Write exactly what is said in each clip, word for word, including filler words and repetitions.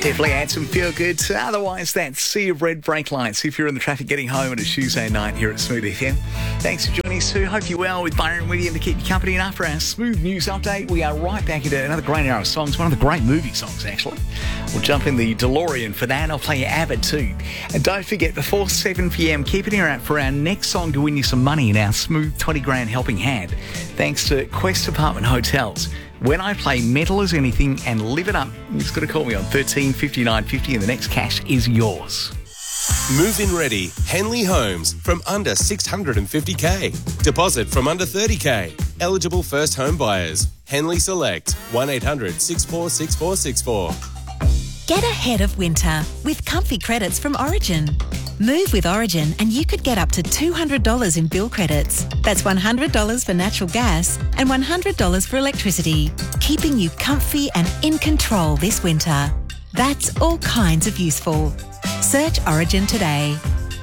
Definitely add some feel good. Otherwise, that sea of red brake lights if you're in the traffic getting home on a Tuesday night here at Smooth F M. Thanks for joining us too. Hope you're well with Byron with you to keep you company. And after our Smooth News update, we are right back into another great hour of songs. One of the great movie songs, actually. We'll jump in the DeLorean for that. I'll play you Avid too. And don't forget, before seven p.m, keep an ear out for our next song to win you some money in our Smooth twenty grand helping hand. Thanks to Quest Apartment Hotels. When I play Mental as Anything and Live It Up, you just got to call me on thirteen fifty-nine fifty and the next cash is yours. Move-in ready. Henley Homes from under six hundred fifty thousand. Deposit from under thirty thousand. Eligible first home buyers. Henley Select. one eight hundred six four six four six four. Get ahead of winter with comfy credits from Origin. Move with Origin and you could get up to two hundred dollars in bill credits. That's one hundred dollars for natural gas and one hundred dollars for electricity, keeping you comfy and in control this winter. That's all kinds of useful. Search Origin today.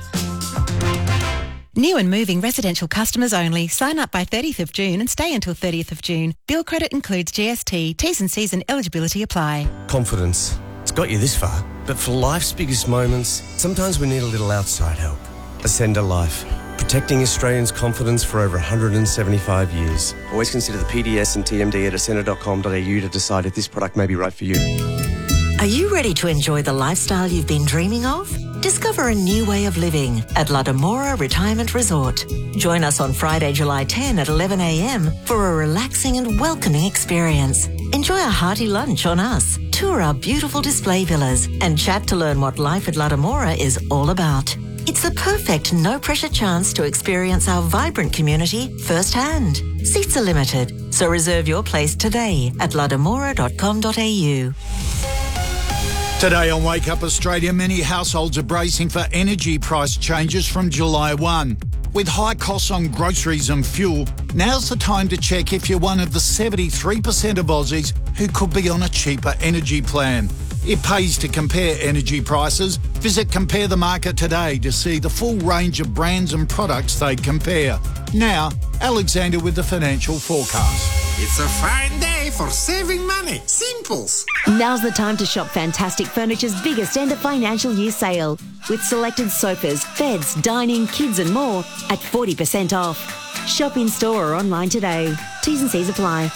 New and moving residential customers only. Sign up by thirtieth of June and stay until thirtieth of June. Bill credit includes G S T. T's and C's and eligibility apply. Confidence. It's got you this far. But for life's biggest moments, sometimes we need a little outside help. Ascender Life. Protecting Australians' confidence for over one hundred seventy-five years. Always consider the P D S and T M D at ascender dot com dot a u to decide if this product may be right for you. Are you ready to enjoy the lifestyle you've been dreaming of? Discover a new way of living at La Demora Retirement Resort. Join us on Friday, July tenth at eleven a.m. for a relaxing and welcoming experience. Enjoy a hearty lunch on us, tour our beautiful display villas, and chat to learn what life at La Demora is all about. It's the perfect no-pressure chance to experience our vibrant community firsthand. Seats are limited, so reserve your place today at la demora dot com dot a u. Today on Wake Up Australia, many households are bracing for energy price changes from July first. With high costs on groceries and fuel, now's the time to check if you're one of the seventy-three percent of Aussies who could be on a cheaper energy plan. It pays to compare energy prices. Visit Compare the Market today to see the full range of brands and products they compare. Now, Alexander with the financial forecast. It's a fine day for saving money. Simples. Now's the time to shop Fantastic Furniture's biggest end of financial year sale, with selected sofas, beds, dining, kids and more at forty percent off. Shop in store or online today. T's and C's apply.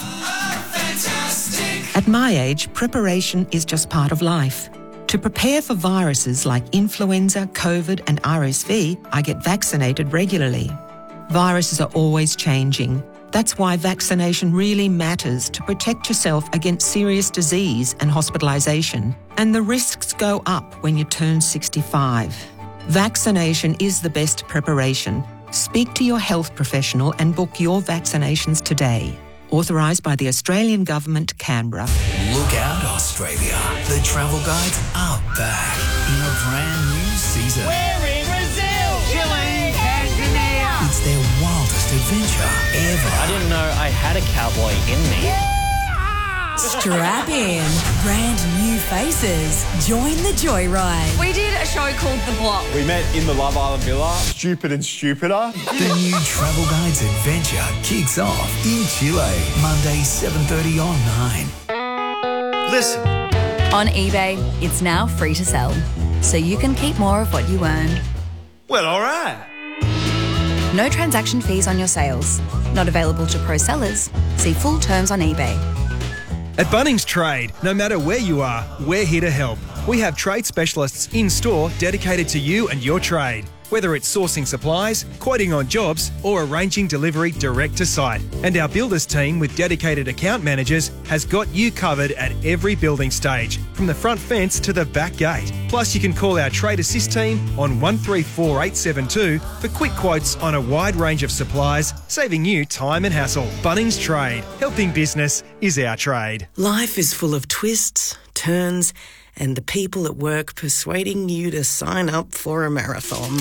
At my age, preparation is just part of life. To prepare for viruses like influenza, COVID and R S V, I get vaccinated regularly. Viruses are always changing. That's why vaccination really matters to protect yourself against serious disease and hospitalisation. And the risks go up when you turn sixty-five. Vaccination is the best preparation. Speak to your health professional and book your vaccinations today. Authorised by the Australian Government, Canberra. Look out, Australia. The travel guides are back in a brand new season. We're in Brazil, Chile, Tanzania. It's their wildest adventure ever. I didn't know I had a cowboy in me. Yeah! Strap in. Brand new faces. Join the joyride. We did a show called The Block. We met in the Love Island Villa. Stupid and stupider. The new Travel Guides adventure kicks off in Chile, Monday, seven thirty on nine. Listen. On eBay, it's now free to sell, so you can keep more of what you earn. Well, all right. No transaction fees on your sales. Not available to pro sellers. See full terms on eBay. At Bunnings Trade, no matter where you are, we're here to help. We have trade specialists in store dedicated to you and your trade. Whether it's sourcing supplies, quoting on jobs, or arranging delivery direct to site. And our builders team with dedicated account managers has got you covered at every building stage, from the front fence to the back gate. Plus, you can call our Trade Assist team on one three four eight seven two for quick quotes on a wide range of supplies, saving you time and hassle. Bunnings Trade. Helping business is our trade. Life is full of twists, turns, and the people at work persuading you to sign up for a marathon.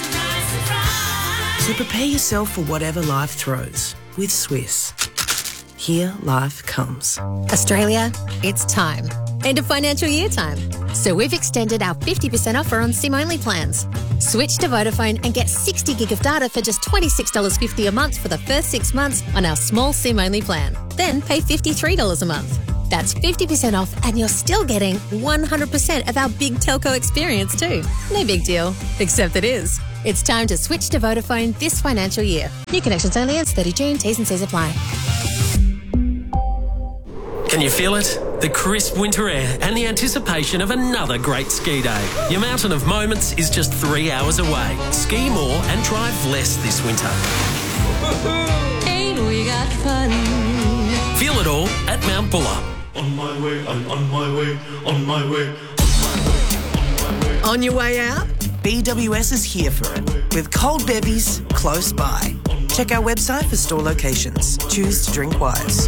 So prepare yourself for whatever life throws with Swiss. Here life comes. Australia, it's time. End of financial year time. So we've extended our fifty percent offer on SIM-only plans. Switch to Vodafone and get sixty gig of data for just twenty-six dollars fifty a month for the first six months on our small SIM-only plan. Then pay fifty-three dollars a month. That's fifty percent off and you're still getting one hundred percent of our big telco experience too. No big deal, except it is. It's time to switch to Vodafone this financial year. New connections only ends thirty June, T's and C's apply. Can you feel it? The crisp winter air and the anticipation of another great ski day. Your Mountain of Moments is just three hours away. Ski more and drive less this winter. Ain't we got fun? Feel it all at Mount Buller. On my way, I'm on my way, on my way. On your way out? B W S is here for it, with cold bevies close by. Check our website for store locations. Choose to drink wise.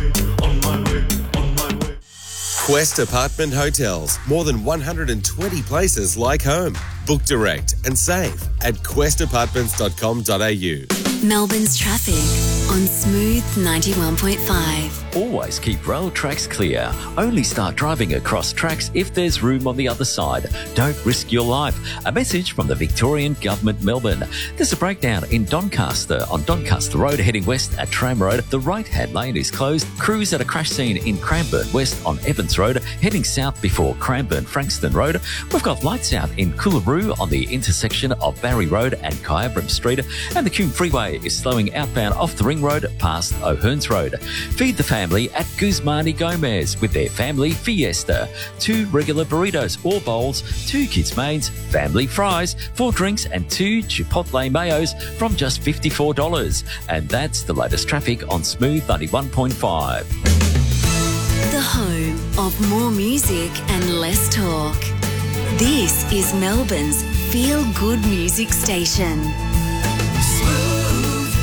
Quest Apartment Hotels. More than one hundred twenty places like home. Book direct and save at quest apartments dot com dot a u. Melbourne's traffic on Smooth ninety-one point five. Always keep rail tracks clear. Only start driving across tracks if there's room on the other side. Don't risk your life. A message from the Victorian Government, Melbourne. There's a breakdown in Doncaster. On Doncaster Road, heading west at Tram Road, the right-hand lane is closed. Crews at a crash scene in Cranbourne West on Evans Road, heading south before Cranbourne Frankston Road. We've got lights out in Coolaroo on the intersection of Barry Road and Kyabram Street. And the Coombe Freeway is slowing outbound off the Ring Road past O'Hearns Road. Feed the family at Guzmani Gomez with their family fiesta. Two regular burritos or bowls, two kids' mains, family fries, four drinks and two Chipotle mayos from just fifty-four dollars. And that's the latest traffic on Smooth ninety-one point five. The home of more music and less talk. This is Melbourne's feel-good music station. Smooth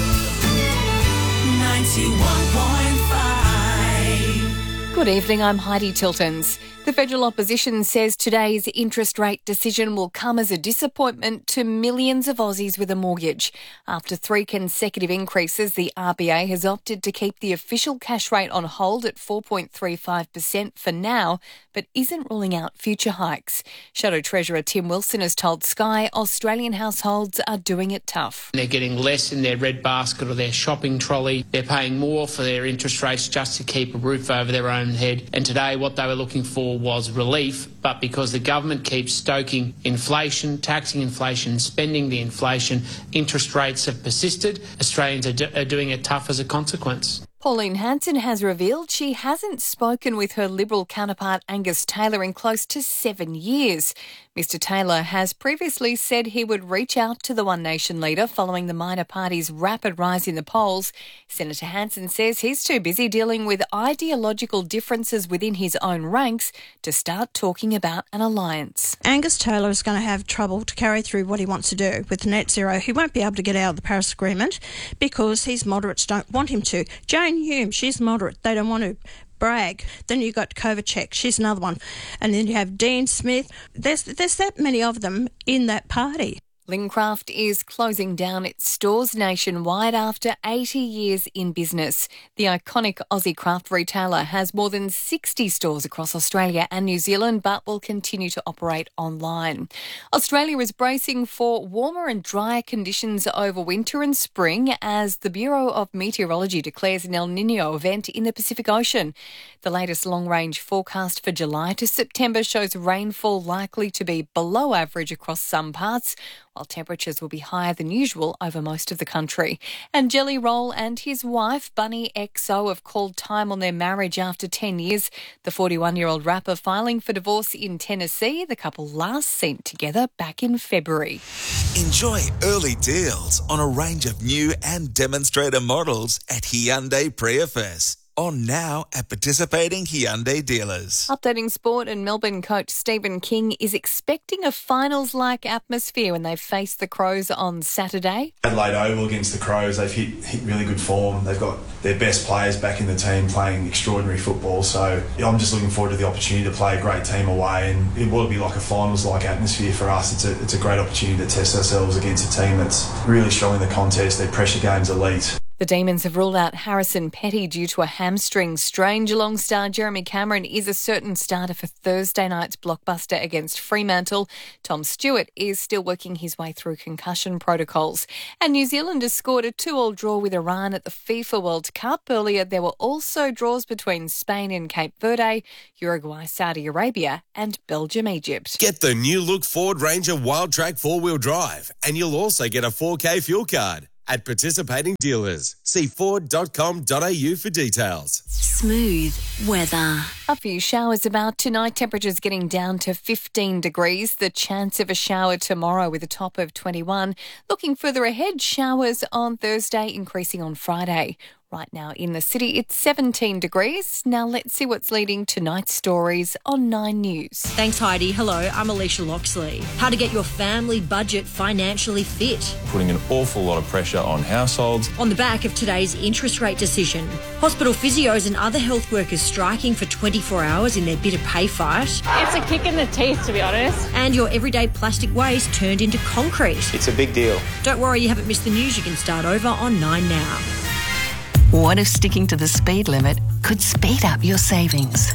ninety-one point five. Good evening, I'm Heidi Tiltons. The federal opposition says today's interest rate decision will come as a disappointment to millions of Aussies with a mortgage. After three consecutive increases, the R B A has opted to keep the official cash rate on hold at four point three five percent for now, but isn't ruling out future hikes. Shadow Treasurer Tim Wilson has told Sky Australian households are doing it tough. They're getting less in their red basket or their shopping trolley. They're paying more for their interest rates just to keep a roof over their own head. And today what they were looking for was relief, but because the government keeps stoking inflation, taxing inflation, spending the inflation, interest rates have persisted. Australians are, do- are doing it tough as a consequence. Pauline Hanson has revealed she hasn't spoken with her Liberal counterpart Angus Taylor in close to seven years. Mister Taylor has previously said he would reach out to the One Nation leader following the minor party's rapid rise in the polls. Senator Hanson says he's too busy dealing with ideological differences within his own ranks to start talking about an alliance. Angus Taylor is going to have trouble to carry through what he wants to do with net zero. He won't be able to get out of the Paris Agreement because his moderates don't want him to. Jane Hume, she's moderate. They don't want to brag. Then you've got Kovacic, she's another one. And then you have Dean Smith. There's, there's that many of them in that party. Lincraft is closing down its stores nationwide after eighty years in business. The iconic Aussie craft retailer has more than sixty stores across Australia and New Zealand, but will continue to operate online. Australia is bracing for warmer and drier conditions over winter and spring as the Bureau of Meteorology declares an El Niño event in the Pacific Ocean. The latest long-range forecast for July to September shows rainfall likely to be below average across some parts, while temperatures will be higher than usual over most of the country. And Jelly Roll and his wife, Bunny X O, have called time on their marriage after ten years. The forty-one-year-old rapper filing for divorce in Tennessee. The couple last seen together back in February. Enjoy early deals on a range of new and demonstrator models at Hyundai Prius. On now at participating Hyundai dealers. Updating sport, and Melbourne coach Stephen King is expecting a finals-like atmosphere when they face the Crows on Saturday. Adelaide Oval against the Crows, they've hit, hit really good form. They've got their best players back in the team playing extraordinary football. So I'm just looking forward to the opportunity to play a great team away, and it will be like a finals-like atmosphere for us. It's a, it's a great opportunity to test ourselves against a team that's really strong in the contest. Their pressure game's elite. The Demons have ruled out Harrison Petty due to a hamstring strain. Geelong star Jeremy Cameron is a certain starter for Thursday night's blockbuster against Fremantle. Tom Stewart is still working his way through concussion protocols. And New Zealand has scored a two-all draw with Iran at the FIFA World Cup. Earlier, there were also draws between Spain and Cape Verde, Uruguay, Saudi Arabia and Belgium, Egypt. Get the new look Ford Ranger Wild Track four-wheel drive and you'll also get a four K fuel card. At participating dealers. See ford dot com dot a u for details. Smooth weather. A few showers about tonight. Temperatures getting down to fifteen degrees. The chance of a shower tomorrow with a top of twenty-one. Looking further ahead, showers on Thursday, increasing on Friday. Right now in the city, it's seventeen degrees. Now let's see what's leading tonight's stories on Nine News. Thanks, Heidi. Hello, I'm Alicia Loxley. How to get your family budget financially fit. Putting an awful lot of pressure on households. On the back of today's interest rate decision, hospital physios and other health workers striking for twenty-four hours in their bitter pay fight. It's a kick in the teeth, to be honest. And your everyday plastic waste turned into concrete. It's a big deal. Don't worry, you haven't missed the news. You can start over on Nine now. What if sticking to the speed limit could speed up your savings?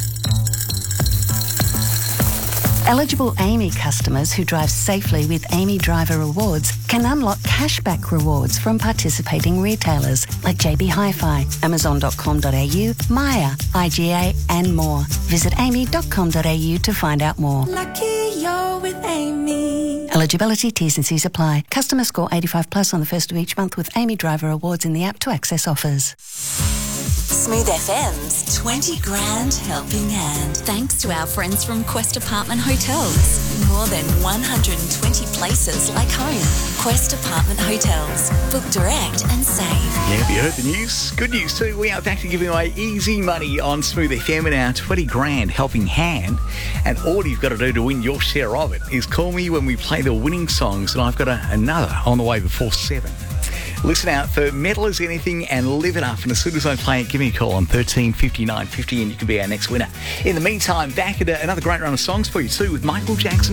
Eligible Amy customers who drive safely with Amy Driver Rewards can unlock cashback rewards from participating retailers like J B Hi-Fi, amazon dot com dot a u, Maya, I G A and more. Visit amy dot com dot a u to find out more. Lucky you're with Amy. Eligibility, T's and C's apply. Customer score eighty-five plus on the first of each month with Amy Driver Rewards in the app to access offers. Smooth F M's twenty grand helping hand. Thanks to our friends from Quest Apartment Hotels. More than one hundred twenty places like home. Quest Apartment Hotels. Book direct and save. Yeah, have you heard the news? Good news too. We are back to giving away easy money on Smooth F M in our twenty grand helping hand. And all you've got to do to win your share of it is call me when we play the winning songs. And I've got a, another on the way before seven. Listen out for Metal as Anything and Live It Up. And as soon as I play it, give me a call on thirteen fifty-nine fifty and you can be our next winner. In the meantime, back at another great run of songs for you too with Michael Jackson.